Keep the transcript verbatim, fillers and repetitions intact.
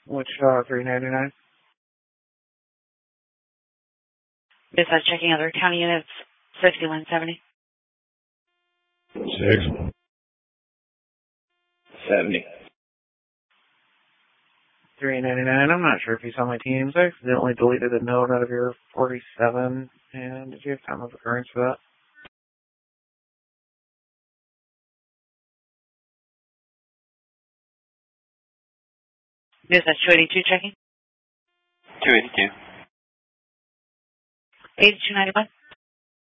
Wichita three ninety-nine. Dispatch checking other county units, sixty-one seventy. Six. seventy. three ninety-nine. I'm not sure if you saw my teams. I accidentally deleted a note out of your forty-seven. And did you have time of occurrence for that? Dispatch two eighty-two checking. two eighty-two. eighty-two ninety-one.